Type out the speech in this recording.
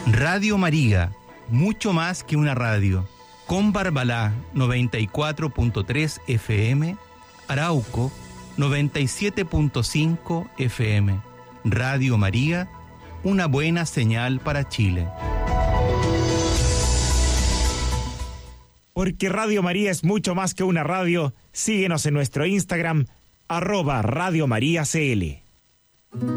Radio María, mucho más que una radio. Con Barbalá 94.3 FM, Arauco 97.5 FM. Radio María, una buena señal para Chile. Porque Radio María es mucho más que una radio, síguenos en nuestro Instagram, @Radio María CL.